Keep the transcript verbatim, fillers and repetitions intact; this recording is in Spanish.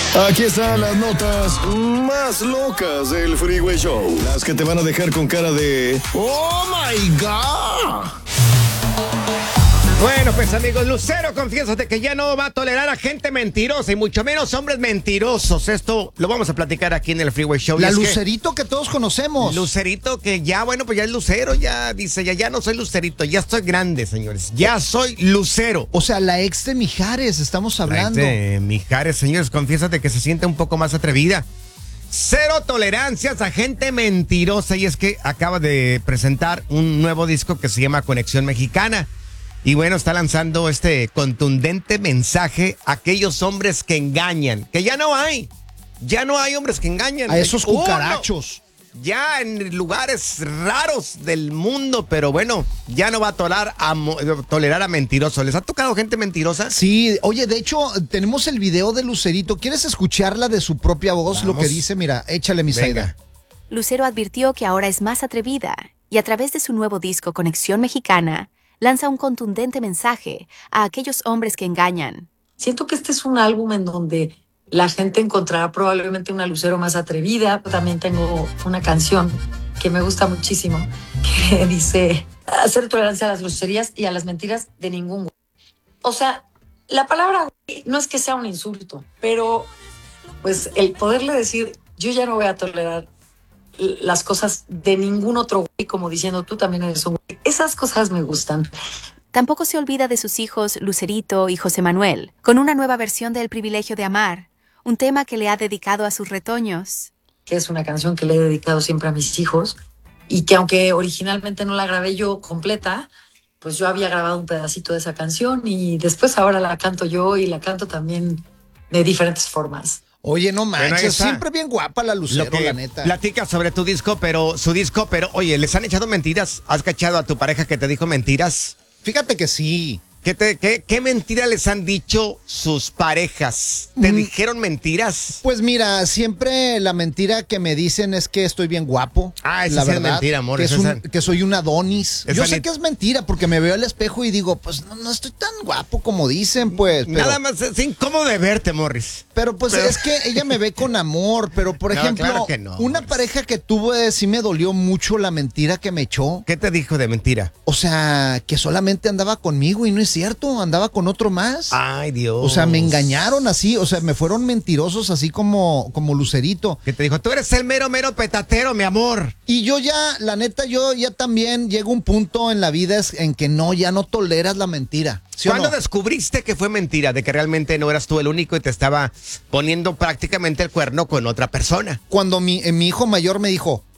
Aquí están las notas más locas del Freeway Show. Las que te van a dejar con cara de ¡Oh, my God! Bueno, pues amigos, Lucero, confiésate que ya no va a tolerar a gente mentirosa y mucho menos hombres mentirosos. Esto lo vamos a platicar aquí en el Freeway Show. La Lucerito que, que todos conocemos. Lucerito que ya, bueno, pues ya es Lucero, ya dice, ya, ya no soy Lucerito, ya estoy grande, señores. Ya soy Lucero. O sea, la ex de Mijares, estamos hablando. La ex de Mijares, señores, confiésate que se siente un poco más atrevida. Cero tolerancias a gente mentirosa, y es que acaba de presentar un nuevo disco que se llama Conexión Mexicana. Y bueno, está lanzando este contundente mensaje a aquellos hombres que engañan, que ya no hay, ya no hay hombres que engañan. A esos Uno, cucarachos. ya en lugares raros del mundo, pero bueno, ya no va a tolerar a, tolerar a mentirosos. ¿Les ha tocado gente mentirosa? Sí, oye, de hecho, tenemos el video de Lucerito. ¿Quieres escucharla de su propia voz? Vamos. Lo que dice, mira, échale mi Zaida. Lucero advirtió que ahora es más atrevida y a través de su nuevo disco Conexión Mexicana, lanza un contundente mensaje a aquellos hombres que engañan. Siento que este es un álbum en donde la gente encontrará probablemente una Lucero más atrevida. También tengo una canción que me gusta muchísimo, que dice hacer tolerancia a las groserías y a las mentiras de ningún güey. O sea, la palabra güey no es que sea un insulto, pero pues el poderle decir, yo ya no voy a tolerar las cosas de ningún otro güey, como diciendo tú también eres un güey. Esas cosas me gustan. Tampoco se olvida de sus hijos Lucerito y José Manuel, con una nueva versión de El Privilegio de Amar, un tema que le ha dedicado a sus retoños. Que es una canción que le he dedicado siempre a mis hijos y que aunque originalmente no la grabé yo completa, pues yo había grabado un pedacito de esa canción y después ahora la canto yo y la canto también de diferentes formas. Oye, no manches, bueno, siempre bien guapa la Lucero, la neta. Platica sobre tu disco, pero su disco, pero oye, ¿les han echado mentiras? ¿Has cachado a tu pareja que te dijo mentiras? Fíjate que sí. ¿Qué, te, qué, qué mentira les han dicho sus parejas? ¿Te mm. dijeron mentiras? Pues mira, siempre la mentira que me dicen es que estoy bien guapo. Ah, esa la sí verdad, es mentira, amor. Que, es un, un, que soy un Adonis. Yo sé ni... que es mentira porque me veo al espejo y digo, pues no, no estoy tan guapo como dicen, pues. Pero, nada más es incómodo de verte, Morris. Pero pues pero... es que ella me ve con amor, pero por no, ejemplo, claro que no, una Morris. pareja que tuve sí me dolió mucho la mentira que me echó. ¿Qué te dijo de mentira? O sea, que solamente andaba conmigo y no es cierto, andaba con otro más. Ay, Dios. O sea, me engañaron así, o sea, me fueron mentirosos así como, como Lucerito. Que te dijo, tú eres el mero, mero petatero, mi amor. Y yo ya, la neta, yo ya también llego a un punto en la vida en que no, ya no toleras la mentira. ¿Sí ¿Cuándo no? descubriste que fue mentira, de que realmente no eras tú el único y te estaba poniendo prácticamente el cuerno con otra persona? Cuando mi, eh, mi hijo mayor me dijo,